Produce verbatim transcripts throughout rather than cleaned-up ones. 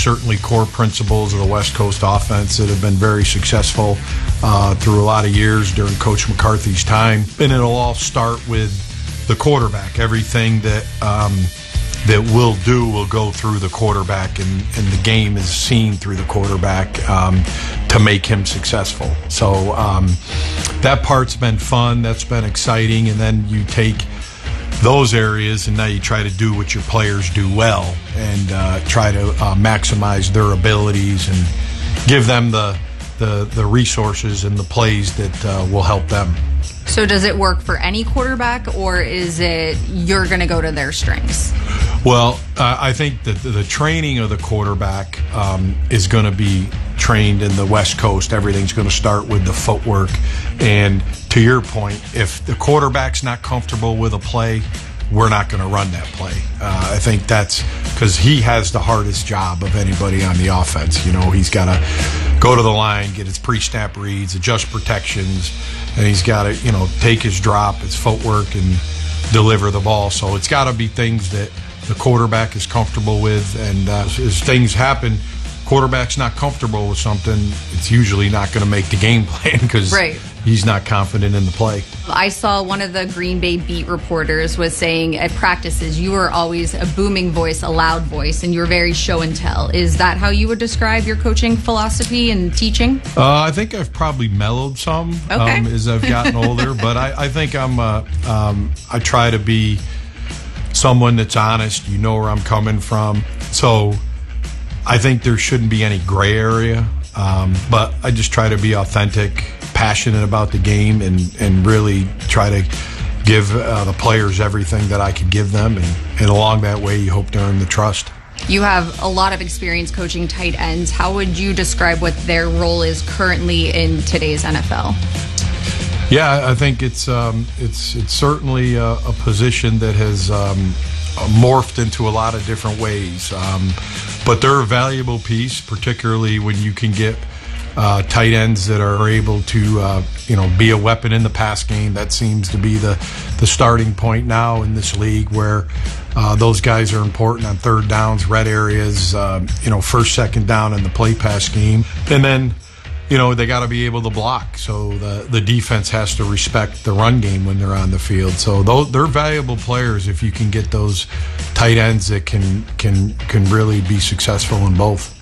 certainly core principles of the West Coast offense that have been very successful uh, through a lot of years during Coach McCarthy's time. And it'll all start with the quarterback. Everything that um, that we'll do will go through the quarterback, and, and the game is seen through the quarterback um, to make him successful. So um, that part's been fun. That's been exciting. And then you take those areas and now you try to do what your players do well and uh, try to uh, maximize their abilities and give them the, the, the resources and the plays that uh, will help them. So does it work for any quarterback, or is it you're going to go to their strengths? Well, uh, I think that the, the training of the quarterback um, is going to be trained in the West Coast. Everything's going to start with the footwork. And to your point, if the quarterback's not comfortable with a play, we're not going to run that play. Uh, I think that's because he has the hardest job of anybody on the offense. You know, he's got to go to the line, get his pre-snap reads, adjust protections, and he's got to, you know, take his drop, his footwork, and deliver the ball. So it's got to be things that the quarterback is comfortable with. And uh, as things happen, quarterback's not comfortable with something, it's usually not going to make the game plan because right. he's not confident in the play. I saw one of the Green Bay beat reporters was saying at practices you were always a booming voice, a loud voice, and you're very show and tell. Is that how you would describe your coaching philosophy and teaching? Uh, I think I've probably mellowed some okay. um, as I've gotten older, but I, I think I'm. Uh, um, I try to be someone that's honest. You know where I'm coming from, so I think there shouldn't be any gray area. Um, but I just try to be authentic, passionate about the game, and, and really try to give uh, the players everything that I can give them. And, and along that way, you hope to earn the trust. You have a lot of experience coaching tight ends. How would you describe what their role is currently in today's N F L? Yeah, I think it's um, it's it's certainly a, a position that has um, morphed into a lot of different ways. Um, but they're a valuable piece, particularly when you can get uh, tight ends that are able to, uh, you know, be a weapon in the pass game. That seems to be the, the starting point now in this league, where uh, those guys are important on third downs, red areas, uh, you know, first, second down in the play pass game. And then, you know, they got to be able to block. So the, the defense has to respect the run game when they're on the field. So those, they're valuable players if you can get those tight ends that can can can really be successful in both.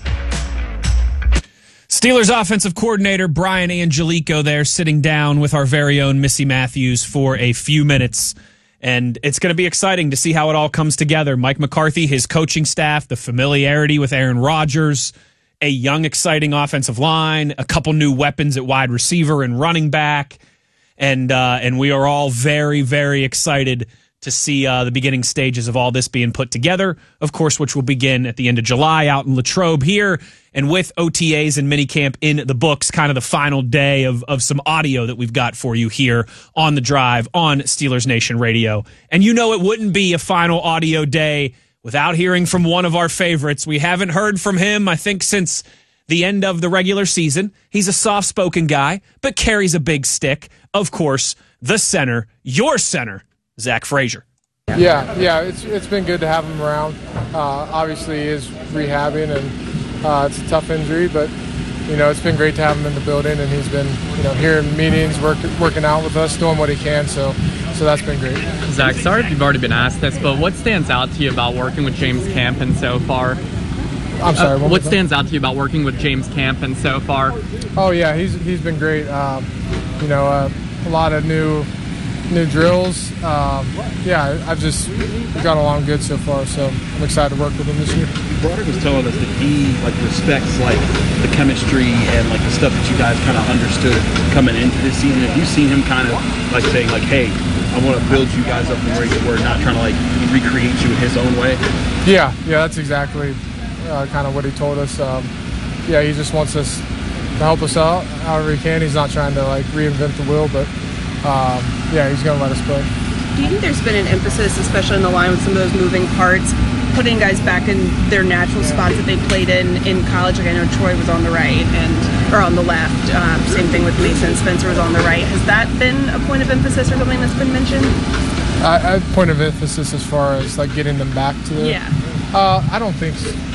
Steelers offensive coordinator Brian Angelico there sitting down with our very own Missy Matthews for a few minutes. And it's going to be exciting to see how it all comes together. Mike McCarthy, his coaching staff, the familiarity with Aaron Rodgers, a young, exciting offensive line, a couple new weapons at wide receiver and running back. And uh, and we are all very, very excited to see uh, the beginning stages of all this being put together, of course, which will begin at the end of July out in Latrobe here. And with O T As and minicamp in the books, kind of the final day of, of some audio that we've got for you here on The Drive on Steelers Nation Radio. And you know it wouldn't be a final audio day without hearing from one of our favorites. We haven't heard from him, I think, since the end of the regular season. He's a soft-spoken guy, but carries a big stick. Of course, the center, your center, Zach Frazier. Yeah, yeah, it's it's been good to have him around. Uh, obviously, he is rehabbing, and uh, it's a tough injury, but you know it's been great to have him in the building, and he's been you know here in meetings, work, working out with us, doing what he can. So, so that's been great. Zach, sorry if you've already been asked this, but what stands out to you about working with James Campen so far? I'm sorry. Uh, what stands out to you about working with James Campen so far? Oh yeah, he's he's been great. Um, you know, uh, a lot of new. new drills. Um, yeah, I've just gone along good so far, so I'm excited to work with him this year. Broderick was telling us that he like respects like the chemistry and like the stuff that you guys kind of understood coming into this season. Have you seen him kind of like saying like, hey, I want to build you guys up from where you were, not trying to like recreate you in his own way? Yeah, yeah, that's exactly uh, kind of what he told us. Um, yeah, he just wants us to help us out however he can. He's not trying to like reinvent the wheel, but Um, yeah, he's going to let us play. Do you think there's been an emphasis, especially in the line with some of those moving parts, putting guys back in their natural spots that they played in in college? Like I know Troy was on the right and or on the left. Um, same thing with Mason. Spencer was on the right. Has that been a point of emphasis or something that's been mentioned? Uh, a point of emphasis as far as like getting them back to the. Yeah. Uh, I don't think. So.